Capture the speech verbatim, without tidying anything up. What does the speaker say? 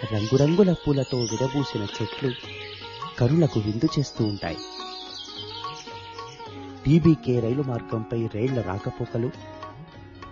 రంగురంగుల పూలతో విరబూసిన చెట్లు కరులకు విందు చేస్తూ ఉంటాయి. టీబీకే రైలు మార్గంపై రైళ్ల రాకపోకలు